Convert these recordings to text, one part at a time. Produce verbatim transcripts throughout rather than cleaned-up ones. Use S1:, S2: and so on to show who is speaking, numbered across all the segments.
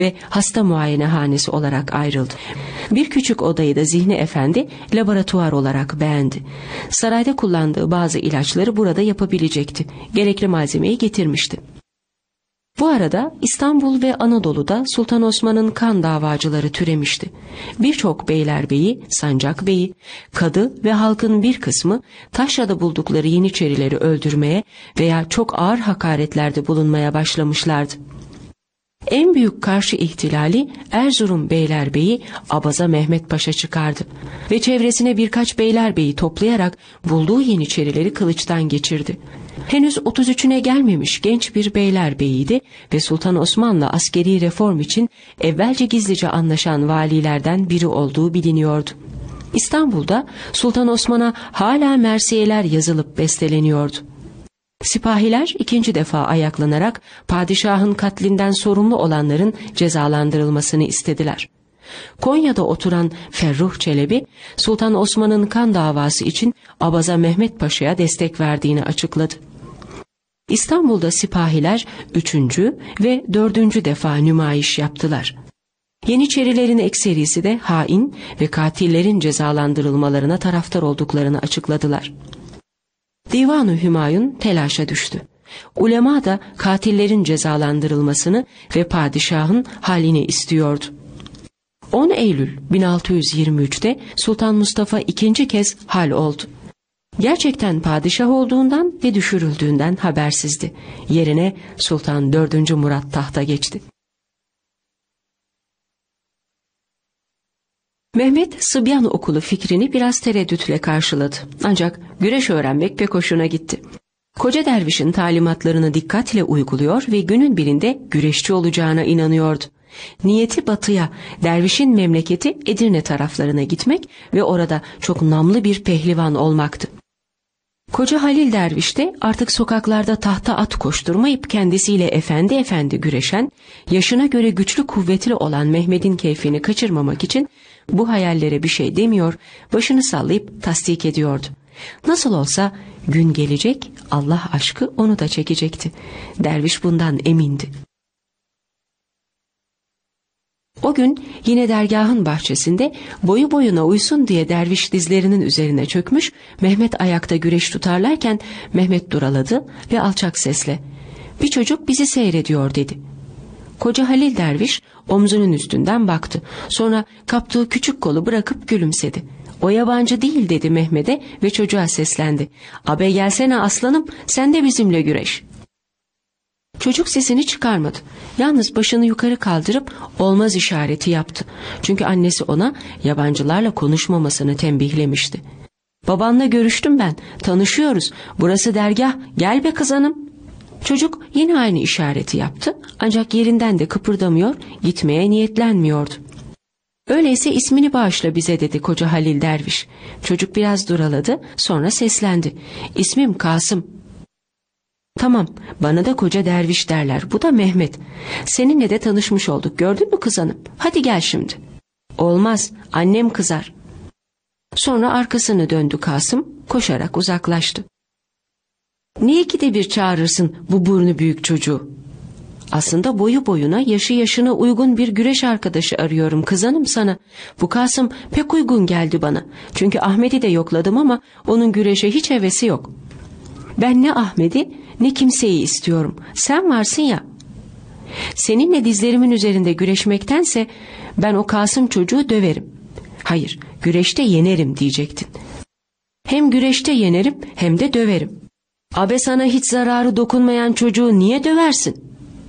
S1: ve hasta muayenehanesi olarak ayrıldı. Bir küçük odayı da Zihni Efendi laboratuvar olarak beğendi. Sarayda kullandığı bazı ilaçları burada yapabilecekti. Gerekli malzemeyi getirmişti. Bu arada İstanbul ve Anadolu'da Sultan Osman'ın kan davacıları türemişti. Birçok beylerbeyi, sancakbeyi, kadı ve halkın bir kısmı taşrada buldukları Yeniçerileri öldürmeye veya çok ağır hakaretlerde bulunmaya başlamışlardı. En büyük karşı ihtilali Erzurum beylerbeyi Abaza Mehmet Paşa çıkardı ve çevresine birkaç beylerbeyi toplayarak bulduğu Yeniçerileri kılıçtan geçirdi. Henüz otuz üçüne gelmemiş genç bir beylerbeyiydi ve Sultan Osman'la askeri reform için evvelce gizlice anlaşan valilerden biri olduğu biliniyordu. İstanbul'da Sultan Osman'a hala mersiyeler yazılıp besteleniyordu. Sipahiler ikinci defa ayaklanarak padişahın katlinden sorumlu olanların cezalandırılmasını istediler. Konya'da oturan Ferruh Çelebi, Sultan Osman'ın kan davası için Abaza Mehmet Paşa'ya destek verdiğini açıkladı. İstanbul'da sipahiler üçüncü ve dördüncü defa nümayiş yaptılar. Yeniçerilerin ekserisi de hain ve katillerin cezalandırılmalarına taraftar olduklarını açıkladılar. Divan-ı Hümayun telaşa düştü. Ulema da katillerin cezalandırılmasını ve padişahın halini istiyordu. on Eylül bin altı yüz yirmi üç'te Sultan Mustafa ikinci kez hal oldu. Gerçekten padişah olduğundan ve düşürüldüğünden habersizdi. Yerine Sultan dördüncü Murat tahta geçti. Mehmet Sıbyan Okulu fikrini biraz tereddütle karşıladı. Ancak güreş öğrenmek pek hoşuna gitti. Koca dervişin talimatlarını dikkatle uyguluyor ve günün birinde güreşçi olacağına inanıyordu. Niyeti batıya, dervişin memleketi Edirne taraflarına gitmek ve orada çok namlı bir pehlivan olmaktı. Koca Halil derviş de artık sokaklarda tahta at koşturmayıp kendisiyle efendi efendi güreşen, yaşına göre güçlü kuvvetli olan Mehmet'in keyfini kaçırmamak için bu hayallere bir şey demiyor, başını sallayıp tasdik ediyordu. Nasıl olsa gün gelecek, Allah aşkı onu da çekecekti. Derviş bundan emindi. O gün yine dergahın bahçesinde boyu boyuna uysun diye derviş dizlerinin üzerine çökmüş, Mehmet ayakta güreş tutarlarken Mehmet duraladı ve alçak sesle "Bir çocuk bizi seyrediyor" dedi. Koca Halil derviş omzunun üstünden baktı. Sonra kaptığı küçük kolu bırakıp gülümsedi. "O yabancı değil" dedi Mehmet'e ve çocuğa seslendi. "Abe gelsene aslanım, sen de bizimle güreş." Çocuk sesini çıkarmadı. Yalnız başını yukarı kaldırıp olmaz işareti yaptı. Çünkü annesi ona yabancılarla konuşmamasını tembihlemişti. "Babanla görüştüm ben, tanışıyoruz. Burası dergah, gel be kız hanım." Çocuk yine aynı işareti yaptı. Ancak yerinden de kıpırdamıyor, gitmeye niyetlenmiyordu. "Öyleyse ismini bağışla bize" dedi Koca Halil derviş. Çocuk biraz duraladı, sonra seslendi. "İsmim Kasım." "Tamam, bana da Koca Derviş derler. Bu da Mehmet. Seninle de tanışmış olduk, gördün mü kız hanım? Hadi gel şimdi." "Olmaz, annem kızar." Sonra arkasını döndü Kasım, koşarak uzaklaştı. "Niye ki de bir çağırırsın bu burnu büyük çocuğu?" "Aslında boyu boyuna, yaşı yaşına uygun bir güreş arkadaşı arıyorum kız hanım sana. Bu Kasım pek uygun geldi bana. Çünkü Ahmet'i de yokladım ama onun güreşe hiç hevesi yok. Ben ne Ahmet'i ne kimseyi istiyorum. Sen varsın ya. Seninle dizlerimin üzerinde güreşmektense ben o Kasım çocuğu döverim. Hayır, güreşte yenerim diyecektin. Hem güreşte yenerim hem de döverim. Abe sana hiç zararı dokunmayan çocuğu niye döversin?"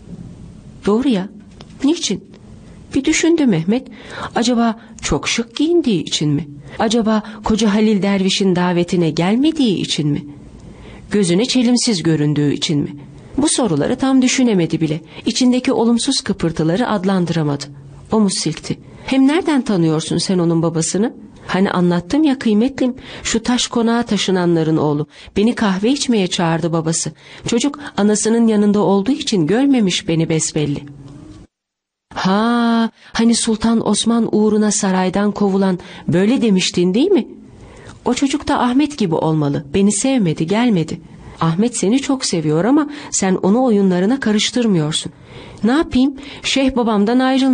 S1: "Doğru ya, niçin?" Bir düşündü Mehmet. Acaba çok şık giyindiği için mi? Acaba Koca Halil dervişin davetine gelmediği için mi? Gözüne çelimsiz göründüğü için mi? Bu soruları tam düşünemedi bile. İçindeki olumsuz kıpırtıları adlandıramadı. Omuz silkti. "Hem nereden tanıyorsun sen onun babasını? Hani anlattım ya kıymetlim, şu taş konağa taşınanların oğlu. Beni kahve içmeye çağırdı babası. Çocuk anasının yanında olduğu için görmemiş beni besbelli." "Ha, hani Sultan Osman uğruna saraydan kovulan, böyle demiştin değil mi? O çocuk da Ahmet gibi olmalı. Beni sevmedi, gelmedi. Ahmet seni çok seviyor ama sen onu oyunlarına karıştırmıyorsun. Ne yapayım? Şeyh babamdan ayrılmış.